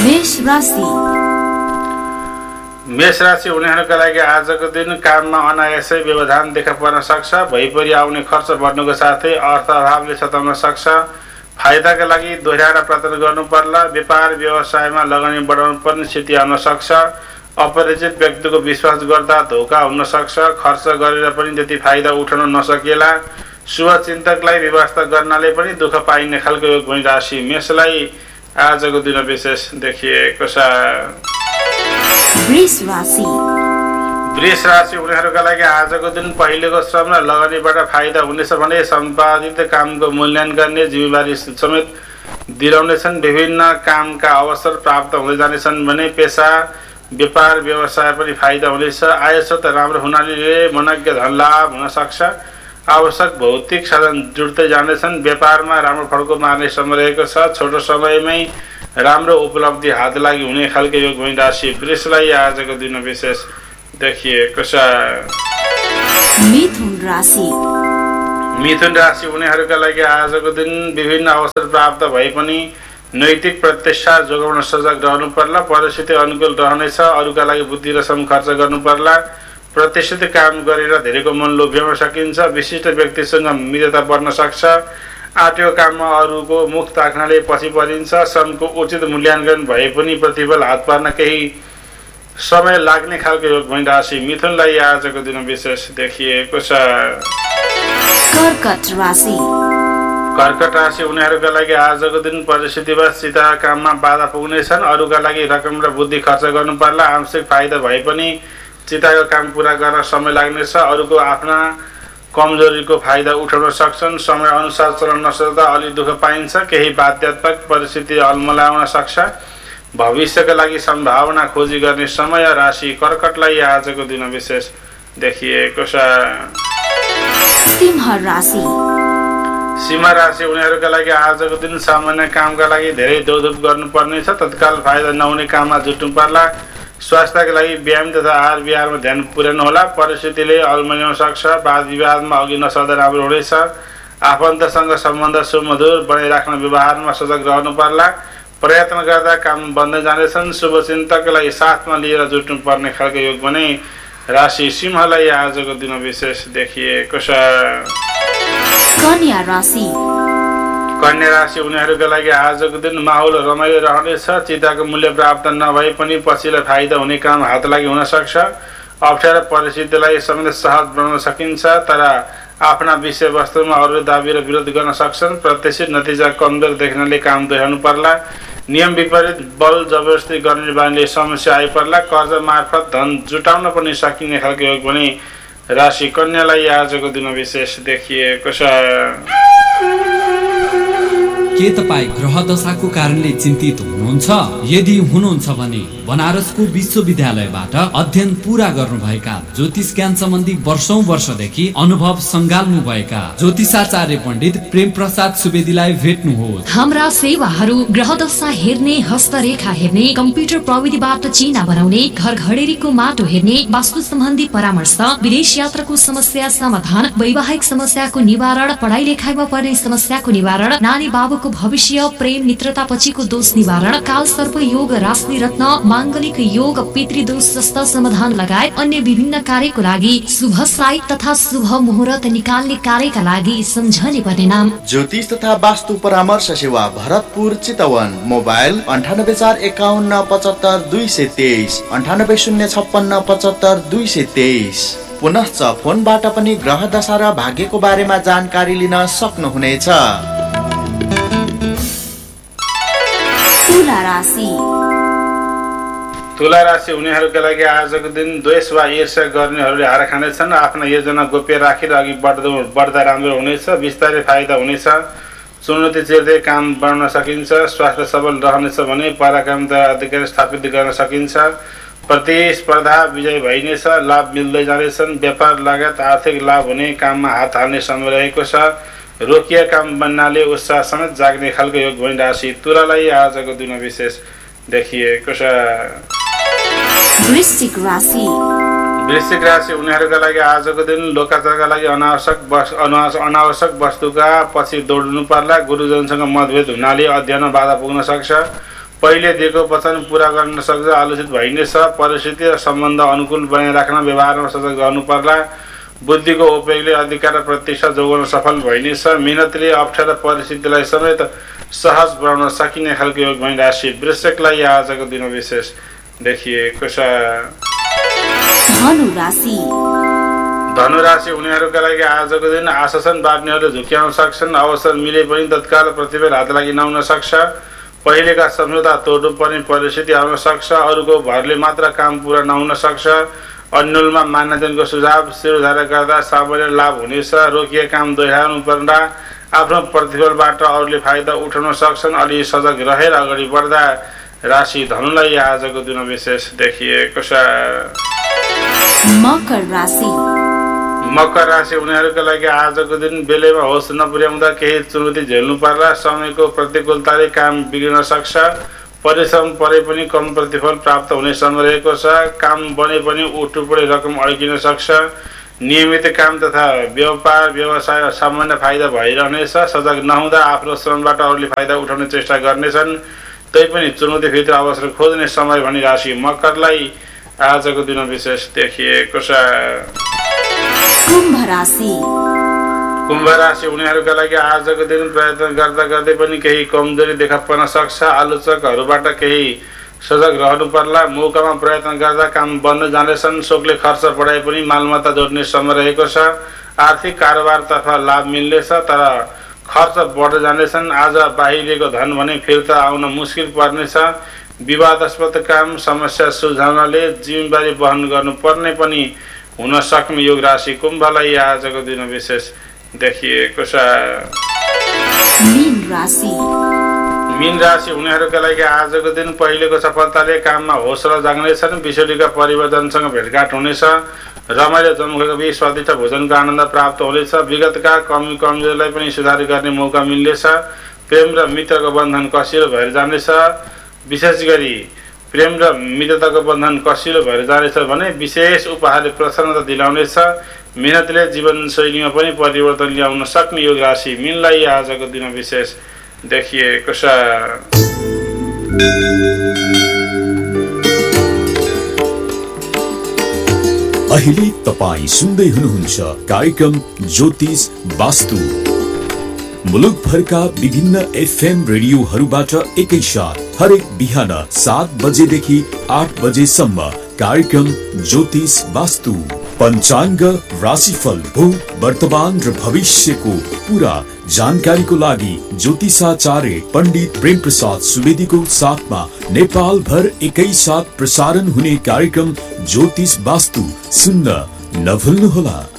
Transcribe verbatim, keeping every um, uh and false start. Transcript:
मेष राशि मेष राशि हुनेहरूका लागि आजको दिन काममा अनायासै व्यवधान देखा पर्न सक्छ। भइपरि आउने खर्च बढ्नुको साथै अर्थ अभावले सताउन सक्छ। फाइदाका लागि दोहोऱ्याएर प्रयत्न गर्नु पर्ला। व्यापार व्यवसायमा लगानी बढाउनु पर्ने स्थिति आउन सक्छ। अपरिचित व्यक्तिको विश्वास गर्दा धोका हुन सक्छ। खर्च गरेर पनि त्यति फाइदा उठाउन नसकेला। शुभचिन्तकलाई व्यवस्था गर्नाले पनि दुःख पाइने खालको योग भई राशि मेषलाई आजको दिन विशेष देखिएको छ। वृष राशि वृष राशि हुनेहरूका लागि आजको दिन पहिलेको श्रम र लगानीबाट फाइदा हुनेछ भने सम्पादित कामको मूल्याङ्कन गर्ने जिम्मेवारी समेत दिलाउनेछन्। विभिन्न कामका अवसर प्राप्त हुँदै जानेछन् भने पेसा व्यापार व्यवसाय पनि फाइदा हुनेछ। आय स्रोत राम्रो हुनाले मनज्ञ धन लाभ हुन सक्छ। आवश्यक भौतिक साधन जुट्दै जानेछन्। व्यापारमा राम्रो फड्को मार्ने समय रहेको छ। छोटो समयमै राम्रो उपलब्धि हात लागि हुने खालको योग भई राशि वृषलाई आजको दिन विशेष देखिएको छ। मिथुन राशि मिथुन राशि हुनेहरूका लागि आजको दिन विभिन्न अवसर प्राप्त भए पनि नैतिक प्रतिष्ठा जोगाउन सजग रहनु पर्ला। परिस्थिति अनुकूल रहनेछ। अरूका लागि बुद्धि र श्रम खर्च गर्नु पर्ला। प्रतिष्ठित काम गरेर धेरैको मन लोभ्याउन सकिन्छ। विशिष्ट व्यक्तिसँग मित्रता बढ्न सक्छ। आँटेको काममा अरूको मुख ताक्नाले पछि परिन्छ। श्रमको उचित मूल्याङ्कन भए पनि प्रतिफल हात पार्न केही समय लाग्ने खालको योग भई राशि मिथुनलाई आजको दिन विशेष देखिएको छ। कर्कट राशि कर्कट राशि हुनेहरूका लागि आजको दिन परिस्थितिवश चिताका काममा बाधा पुग्नेछन्। अरूका लागि रकम र बुद्धि खर्च गर्नु पर्ला। आंशिक फाइदा भए पनि चिताको काम पुरा गर्न समय लाग्नेछ। अरूको आफ्ना कमजोरीको फाइदा उठाउन सक्छन्। समय अनुसार चलन नसक्दा अलि दुःख पाइन्छ। केही बाध्यात्मक परिस्थिति अल्मलाउन सक्छ। भविष्यका लागि सम्भावना खोजी गर्ने समय राशि कर्कटलाई आजको दिन विशेष देखिएको छ। सिंह राशि सिंह राशि उनीहरूका लागि आजको दिन सामान्य कामका लागि धेरै दौडधुप गर्नुपर्नेछ। तत्काल फाइदा नहुने काममा जुट्नु पर्ला। स्वास्थ्यका लागि व्यायाम तथा आहार विहारमा ध्यान पुर्याउनु होला। परिस्थितिले अल्मल्याउन सक्छ। वाद विवादमा अघि नसर्दा राम्रो हुनेछ। आफन्तसँग सम्बन्ध सुमधुर बनाइराख्न व्यवहारमा सजग रहनु पर्ला। प्रयत्न गर्दा काम बन्दै जानेछन्। शुभचिन्तकलाई साथमा लिएर जुट्नु पर्ने खालको योग भने राशि सिंहलाई आजको दिन विशेष देखिएको छ। कन्या राशि कन्या राशि उनीहरूका लागि आजको दिन माहौल रमाइलो रहनेछ। चिताको मूल्य प्राप्त नभए पनि पछिल्लो फाइदा हुने काम हात लागि हुन सक्छ। अप्ठ्यारो परिस्थितिलाई समेत सहज बनाउन सकिन्छ। तर आफ्ना विषयवस्तुमा अरू दाबी र विरोध गर्न सक्छन्। प्रत्याशित नतिजा कमजोर देख्नाले काम दोहोऱ्याउनु पर्ला। नियम विपरीत बल जबरजस्ती गर्ने बानीले समस्या आइपर्ला। कर्ज मार्फत धन जुटाउन पनि सकिने खालको योग भने राशि कन्यालाई आजको दिन विशेष देखिएको छ। के तपाईँ ग्रह दशाको कारणले चिन्तित हुनुहुन्छ? यदि हुनुहुन्छ भने बनारसको विश्वविद्यालयबाट अध्ययन पूरा गर्नुभएका ज्योतिष ज्ञान सम्बन्धी वर्षौं वर्षदेखि अनुभव संगाल्नु भएका ज्योतिषाचार्य पण्डित प्रेम प्रसाद सुवेदीलाई भेट्नुहोस्। हाम्रा सेवाहरू ग्रह दशा हेर्ने, हस्तरेखा हेर्ने, कम्प्युटर प्रविधिबाट चिना बनाउने, घर घडेरीको माटो हेर्ने, वास्तु सम्बन्धी परामर्श, विदेश यात्राको समस्या समाधान, वैवाहिक समस्याको निवारण, पढाइ लेखाइमा पर्ने समस्याको निवारण, नानी बाबुको भविष्य, प्रेम मित्रता पछिको दोष निवारण, काल सर्प योग, राशि रत्न, मांगलिक योग, पितृदोष जस्ता समाधान लगायत अन्य विभिन्न कार्यको लागि शुभ साई तथा शुभ मुहुर्त निकाल्ने कार्यका लागि सम्झने पर्ने नाम ज्योतिष तथा वास्तु परामर्श सेवा भरतपुर चितवन। मोबाइल अन्ठानब्बे चार एकाउन्न पचहत्तर दुई सय तेइस, अन्ठानब्बे शून्य छप्पन्न पचहत्तर दुई सय तेइस। पुनश्च फोनबाट पनि ग्रह दशा र भाग्यको बारेमा जानकारी लिन सक्नुहुनेछ। तुला राशि तुला राशि उनीहरूका लागि आजको दिन द्वेष वा ईर्ष्या गर्नेहरूले हार खानेछन्। आफ्ना योजना गोप्य राखेर अघि बढ्दो बढ्दा राम्रो हुनेछ। बिस्तारै फाइदा हुनेछ। चुनौती चिर्दै काम बढ्न सकिन्छ। स्वास्थ्य सबल रहनेछ भने पराक्रमता अधिकार स्थापित गर्न सकिन्छ। प्रतिस्पर्धा विजय भइनेछ। लाभ मिल्दै जानेछन्। व्यापार लगायत आर्थिक लाभ हुने काममा हात हाल्ने समय रहेको छ। रोकिया काम बन्नाले उत्साह समेत जाग्ने खालको योग भई राशि तुलालाई आजको दिन विशेष देखिएको छ। वृश्चिक राशि वृश्चिक राशि उनीहरूका लागि आजको दिन लोकाचारका लागि अनावश्यक अनावश्यक वस्तुका पछि दौड्नु पर्ला। गुरुजनसँग मतभेद हुनाले अध्ययनमा बाधा पुग्न सक्छ। पहिले दिएको वचन पूरा गर्न सक्छ, आलोचित भइनेछ। परिस्थिति र सम्बन्ध अनुकूल बनाइराख्न व्यवहारमा सजग गर्नुपर्ला। बुद्धिको उपयोगले अधिकार र प्रतिष्ठा जोगाउन सफल भइनेछ। मेहनतले अप्ठ्यारा परिस्थितिलाई समेत सहज बनाउन सकिने खालको योग भई राशि वृश्चिकलाई आजको दिन विशेष देखिएको छ। धनु राशि धनु राशि उनीहरूका लागि आजको दिन आशासन बाँड्नेहरूले झुक्याउन सक्छन्। अवसर मिले पनि तत्काल प्रतिफल हात लागि नहुन सक्छ। पहिलेका सम्झौता तोड्नुपर्ने परिस्थिति आउन सक्छ। अरूको भरले मात्र काम पुरा नहुन सक्छ। अन्यलमा मान्यजनको सुझाव शिरोधार्य गर्दा सामान्य लाभ हुनेछ। रोकिए काम दोहोऱ्याउनु पर्दा आफ्नो प्रतिफलबाट अरूले फाइदा उठाउन सक्छन्। अलि सजग रहेर अगाडि बढ्दा राशि धनुलाई आजको दिन विशेष देखिएको छ। मकर राशि मकर राशि उनीहरूका लागि आजको दिन बेलैमा होस नपुर्याउँदा केही चुनौती झेल्नु पर्ला। समयको प्रतिकूलताले काम बिग्रिन सक्छ। परिश्रम परे पनि कम प्रतिफल प्राप्त हुने समय रहेको छ। काम बने पनि उठुपडी रकम अड्किन सक्छ। नियमित काम तथा व्यापार व्यवसाय सामान्य फाइदा भइरहनेछ। सजग नहुँदा आफ्नो श्रमबाट अरूले फाइदा उठाउने चेष्टा गर्नेछन्। तैपनि चुनौतीभित्र अवसर खोज्ने समय भनी राशि मकरलाई आजको दिन विशेष देखिएको छ। कुम्भ राशि कुम्भ राशि उनीहरूका लागि आजको दिन प्रयत्न गर्दा गर्दै पनि केही कमजोरी देखा पर्न सक्छ। आलोचकहरूबाट केही सजग रहनु पर्ला। मौकामा प्रयत्न गर्दा काम बन्द जानेछन्। शोकले खर्च बढाए पनि मालमत्ता जोड्ने समय रहेको छ। आर्थिक कारोबारतर्फ लाभ मिल्नेछ तर खर्च बढ्दै जानेछन्। आज बाहिरिएको धन भने फिर्ता आउन मुस्किल पर्नेछ। विवादास्पद काम समस्या सुल्झाउनले जिम्मेवारी वहन गर्नुपर्ने पनि हुन सक्ने योग राशि कुम्भलाई आजको दिन विशेष देखिएको छ। मीन राशि मीन राशि उनीहरूका लागि आजको दिन पहिलेको सफलताले काममा हौसला जाग्नेछन्। बिछोडीका परिवर्तनसँग भेटघाट हुनेछ। रमाइलो जमघटका बीच स्वादिष्ट भोजनको आनन्द प्राप्त हुनेछ। विगतका कमी कमजोरीलाई पनि सुधार गर्ने मौका मिल्नेछ। प्रेम र मित्रको बन्धन कसिलो भएर जानेछ। विशेष गरी प्रेम र मित्रताको बन्धन कसिलो भएर जानेछ भने विशेष उपहारले प्रसन्नता दिलाउनेछ। मेहनतले जीवनशैलीमा पनि परिवर्तन ल्याउन सक्ने योग राशि मीनलाई आजको दिन विशेष देखिएको छ। अहिले तपाई सुन्दै हुनुहुन्छ कार्यक्रम ज्योतिष वास्तु। मुलुकभरका विभिन्न एफएम रेडियोहरूबाट एकैसाथ हरेक बिहान सात बजेदेखि आठ बजेसम्म कार्यक्रम ज्योतिष वास्तु। पञ्चाङ्ग, राशिफल, भूत, वर्तमान र भविष्यको पूरा जानकारीको लागि ज्योतिषाचार्य पण्डित प्रेम प्रसाद सुवेदीको साथमा नेपाल भर एकैसाथ प्रसारण हुने कार्यक्रम ज्योतिष वास्तु सुन्न नभुल्नुहोला।